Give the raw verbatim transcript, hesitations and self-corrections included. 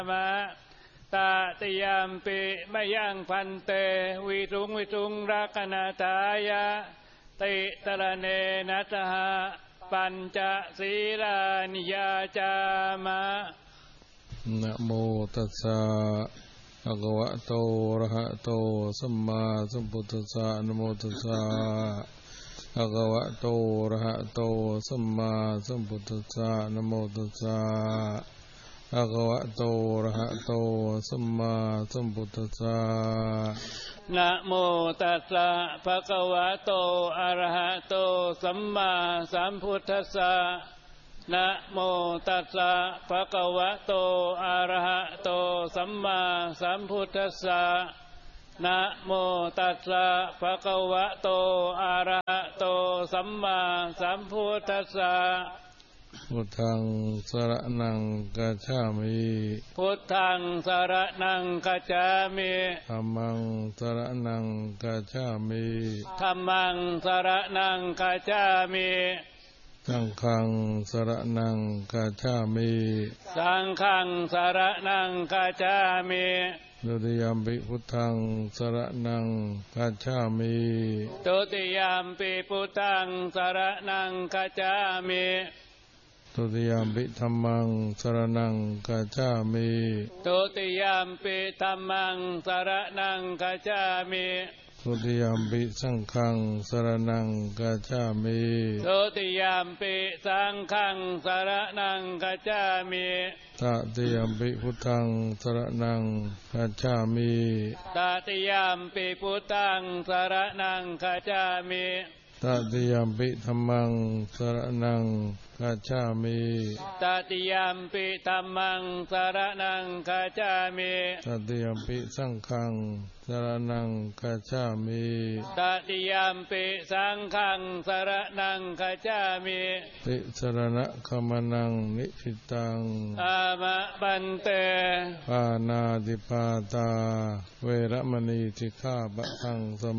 มะตาติยามปิมะยังพันเตวิรุงวิรุงรักนาทายะติตระเนนัสหะปัญจศีลานิยาจามะนะโมตัสสะภะคะวะโตอะระหะโตสัมมาสัมพุทธัสสะนะโมตัสสะภะคะวะโตอะระหะโตสัมมาสัมพุทธัสสะนะโมตัสสะภะคะวะโตอะระหะโตสัมมาสัมพุทธัสสะนะโมตัสสะภะคะวะโตอะระหะโตสัมมาสัมพุทธัสสะนะโมตัสสะภะคะวะโตอะระหะโตสัมมาสัมพุทธัสสะนะโมตัสสะภะคะวะโตอะระหะโตสัมมาสัมพุทธัสสะพุทธังสรณังกัจฉามิพุทธังสรณังกัจฉามิธัมมังสรณังกัจฉามิธัมมังสรณังกัจฉามิสังฆังสรณังกัจฉามิสังฆังสรณังกัจฉามิตุติยมปิพุทธังสรณังกัจฉามิตุติยมปิพุทธังสรณังกัจฉามิตุติยมปิธัมมังสรณังกัจฉามิตุติยมปิธัมมังสรณังกัจฉามิตุติยมปิสังฆังสรณังกัจฉามิตุติยมปิสังฆังสรณังกัจฉามิตติยมปิพุทธังสรณังกัจฉามิตติยมปิพุทธังสรณังกัจฉามิตติยมปิธัมมังสรณังกัจฉามิตติยมปิธัมมังสรณังกัจฉามิตติยมปิสังฆังสรณังกัจฉามิตติยมปิสังฆังสรณังกัจฉามิติสรณะขมนังนิพิตังอามะปันเตปานาติปาตาเวรมณีสิกขาปะทังส